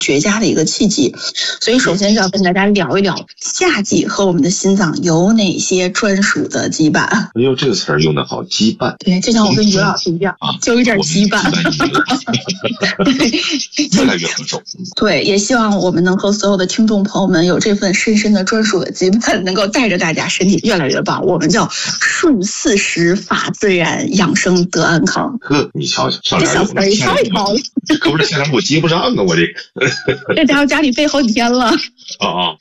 绝佳的一个契机。所以首先就要跟大家聊一聊夏季和我们的心脏有哪些专属的羁绊。 哎呦，这个词儿用得好，羁绊。 对，就像我跟于老师一样，就有点羁绊。 越来越合手。 对，也希望我们能和所有的听众朋友们有这份深深的专属的羁绊，能够带着大家身体越来越棒。我们叫顺40法自然，养生得安康。 呵，你瞧瞧，上这小词儿一套一套的， 可不是下联我接不上啊，我这这家伙家里背好几天了。 啊。